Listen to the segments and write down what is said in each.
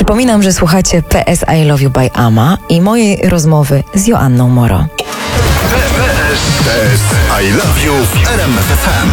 Przypominam, że słuchacie PS I Love You by Ama i mojej rozmowy z Joanną Moro. PS I Love You w RMF FM.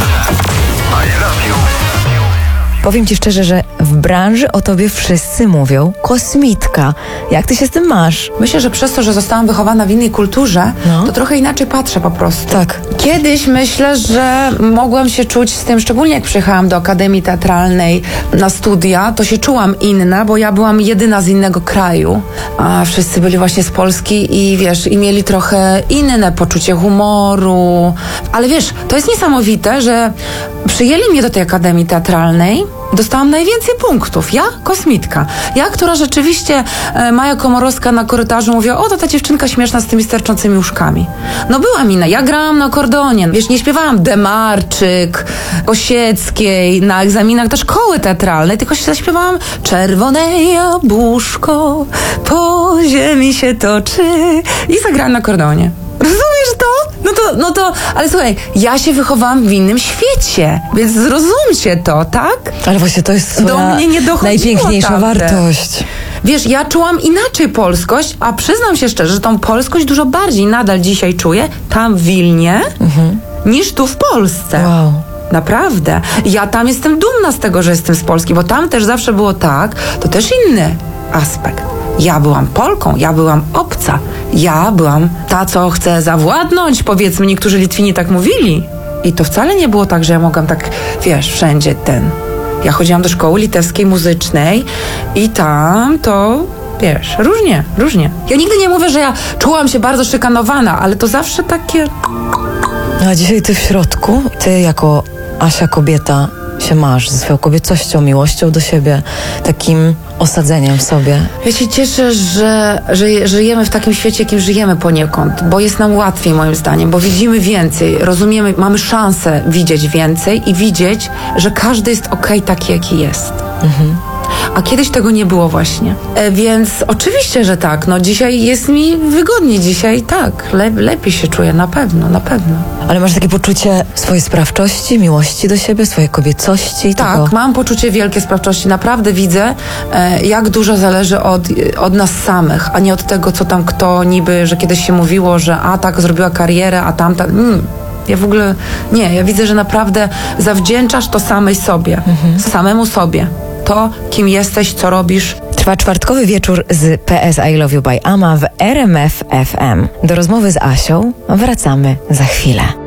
I love you. Powiem ci szczerze, że w branży o tobie wszyscy mówią kosmitka. Jak ty się z tym masz? Myślę, że przez to, że zostałam wychowana w innej kulturze, to trochę inaczej patrzę po prostu. Tak. Kiedyś myślę, że mogłam się czuć z tym, szczególnie jak przyjechałam do Akademii Teatralnej na studia, to się czułam inna, bo ja byłam jedyna z innego kraju, a wszyscy byli właśnie z Polski i wiesz, i mieli trochę inne poczucie humoru. Ale wiesz, to jest niesamowite, że przyjęli mnie do tej Akademii Teatralnej. Dostałam najwięcej punktów. Ja, kosmitka. Ja, która rzeczywiście Maja Komorowska na korytarzu mówiła, o, to ta dziewczynka śmieszna z tymi sterczącymi uszkami. No byłam inna. Ja grałam na akordeonie. Wiesz, nie śpiewałam Demarczyk, Osieckiej na egzaminach do szkoły teatralnej, tylko się zaśpiewałam Czerwone jabłuszko po ziemi się toczy i zagrałam na akordeonie. Rozumiesz to? No to, ale słuchaj, ja się wychowałam w innym świecie, więc zrozumcie to, tak? Ale właśnie to jest do mnie nie dochodziło najpiękniejsza wartość. Wiesz, ja czułam inaczej polskość, a przyznam się szczerze, że tą polskość dużo bardziej nadal dzisiaj czuję tam w Wilnie, niż tu w Polsce. Wow. Naprawdę. Ja tam jestem dumna z tego, że jestem z Polski, bo tam też zawsze było tak, to też inny aspekt. Ja byłam Polką, ja byłam obca. Ja byłam ta, co chce zawładnąć, powiedzmy, niektórzy Litwini tak mówili. I to wcale nie było tak, że ja mogłam tak, wiesz, wszędzie Ja chodziłam do szkoły litewskiej muzycznej i tam to, wiesz, różnie. Ja nigdy nie mówię, że ja czułam się bardzo szykanowana, ale to zawsze takie... A dzisiaj ty w środku, ty jako Asia kobieta się masz ze swoją kobiecością, miłością do siebie, takim osadzeniem w sobie. Ja się cieszę, że żyjemy w takim świecie, jakim żyjemy poniekąd, bo jest nam łatwiej moim zdaniem, bo widzimy więcej, rozumiemy, mamy szansę widzieć więcej i widzieć, że każdy jest okej taki, jaki jest. A kiedyś tego nie było właśnie. Więc oczywiście, że tak. No dzisiaj jest mi wygodniej. Dzisiaj tak. Lepiej się czuję. Na pewno. Ale masz takie poczucie swojej sprawczości, miłości do siebie, swojej kobiecości? Tak, tego... mam poczucie wielkiej sprawczości. Naprawdę widzę, jak dużo zależy od nas samych, a nie od tego, co tam kto niby, że kiedyś się mówiło, że a tak zrobiła karierę, a tamta... Ja w ogóle nie. Ja widzę, że naprawdę zawdzięczasz to samej sobie. Samemu sobie. To, kim jesteś, co robisz. Trwa czwartkowy wieczór z PS I Love You by Ama w RMF FM. Do rozmowy z Asią wracamy za chwilę.